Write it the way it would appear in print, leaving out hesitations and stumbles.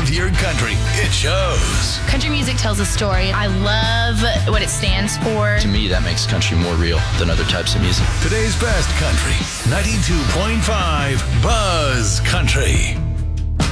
love your country. It shows. Country music tells a story. I love what it stands for. To me, that makes country more real than other types of music. Today's best country, 92.5 Buzz Country.